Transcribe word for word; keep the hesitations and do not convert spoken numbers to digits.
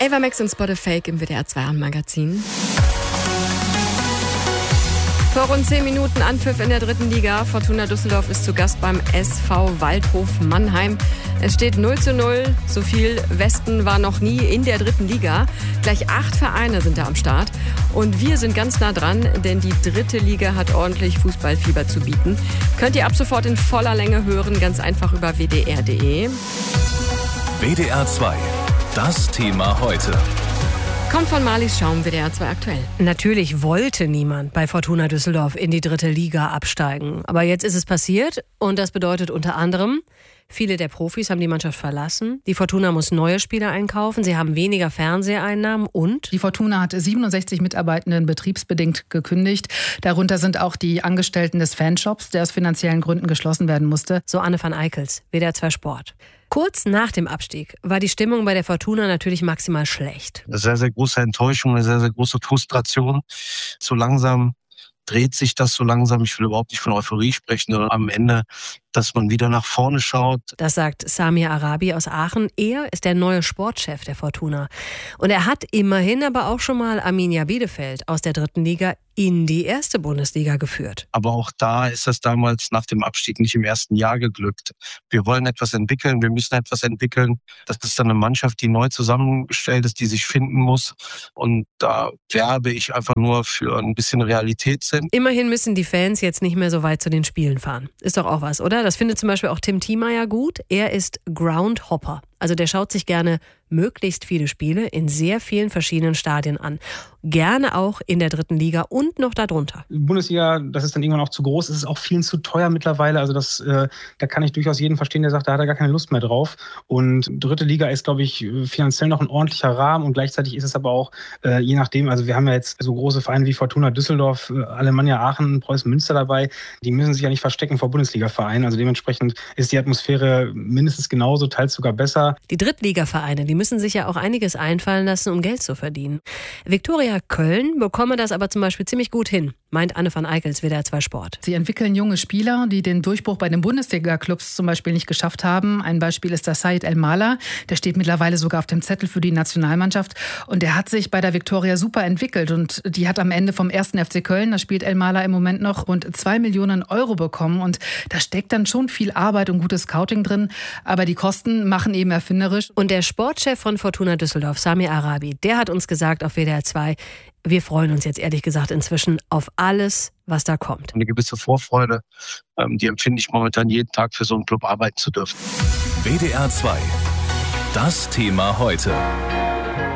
Ava Max und Spot a Fake im W D R zwei Magazin. Vor rund zehn Minuten Anpfiff in der dritten Liga. Fortuna Düsseldorf ist zu Gast beim S V Waldhof Mannheim. Es steht null zu null. So viel Westen war noch nie in der dritten Liga. Gleich acht Vereine sind da am Start. Und wir sind ganz nah dran, denn die dritte Liga hat ordentlich Fußballfieber zu bieten. Könnt ihr ab sofort in voller Länge hören, ganz einfach über w d r punkt d e. W D R zwei. Das Thema heute. Kommt von Marlies Schaum, W D R zwei aktuell. Natürlich wollte niemand bei Fortuna Düsseldorf in die dritte Liga absteigen. Aber jetzt ist es passiert und das bedeutet unter anderem, viele der Profis haben die Mannschaft verlassen. Die Fortuna muss neue Spieler einkaufen. Sie haben weniger Fernseheinnahmen und... Die Fortuna hat siebenundsechzig Mitarbeitenden betriebsbedingt gekündigt. Darunter sind auch die Angestellten des Fanshops, der aus finanziellen Gründen geschlossen werden musste. So Anne van Eickels, W D R zwei Sport. Kurz nach dem Abstieg war die Stimmung bei der Fortuna natürlich maximal schlecht. Eine sehr, sehr große Enttäuschung, eine sehr, sehr große Frustration. So langsam dreht sich das, so langsam, ich will überhaupt nicht von Euphorie sprechen, sondern am Ende, dass man wieder nach vorne schaut. Das sagt Samir Arabi aus Aachen. Er ist der neue Sportchef der Fortuna. Und er hat immerhin aber auch schon mal Arminia Bielefeld aus der dritten Liga in die erste Bundesliga geführt. Aber auch da ist das damals nach dem Abstieg nicht im ersten Jahr geglückt. Wir wollen etwas entwickeln, wir müssen etwas entwickeln. Das ist dann eine Mannschaft, die neu zusammengestellt ist, die sich finden muss. Und da werbe ich einfach nur für ein bisschen Realitätssinn. Immerhin müssen die Fans jetzt nicht mehr so weit zu den Spielen fahren. Ist doch auch was, oder? Das findet zum Beispiel auch Tim Thiemeyer gut. Er ist Groundhopper. Also der schaut sich gerne möglichst viele Spiele in sehr vielen verschiedenen Stadien an. Gerne auch in der dritten Liga und noch darunter. Bundesliga, das ist dann irgendwann auch zu groß. Es ist auch vielen zu teuer mittlerweile. Also das, äh, da kann ich durchaus jeden verstehen, der sagt, da hat er gar keine Lust mehr drauf. Und dritte Liga ist, glaube ich, finanziell noch ein ordentlicher Rahmen. Und gleichzeitig ist es aber auch, äh, je nachdem, also wir haben ja jetzt so große Vereine wie Fortuna Düsseldorf, äh, Alemannia Aachen, Preußen Münster dabei. Die müssen sich ja nicht verstecken vor Bundesliga-Vereinen. Also dementsprechend ist die Atmosphäre mindestens genauso, teils sogar besser. Die Drittligavereine, die müssen sich ja auch einiges einfallen lassen, um Geld zu verdienen. Viktoria Köln bekomme das aber zum Beispiel ziemlich gut hin, meint Anne van Eickels, W D R zwei Sport. Sie entwickeln junge Spieler, die den Durchbruch bei den Bundesliga-Clubs zum Beispiel nicht geschafft haben. Ein Beispiel ist der Said El-Mala. Der steht mittlerweile sogar auf dem Zettel für die Nationalmannschaft. Und der hat sich bei der Viktoria super entwickelt. Und die hat am Ende vom ersten F C Köln, da spielt El-Mala im Moment noch, rund zwei Millionen Euro bekommen. Und da steckt dann schon viel Arbeit und gutes Scouting drin. Aber die Kosten machen eben erfinderisch. Und der Sportchef von Fortuna Düsseldorf, Samir Arabi, der hat uns gesagt auf W D R zwei, wir freuen uns jetzt ehrlich gesagt inzwischen auf alles, was da kommt. Eine gewisse Vorfreude, die empfinde ich momentan jeden Tag, für so einen Club arbeiten zu dürfen. W D R zwei. Das Thema heute.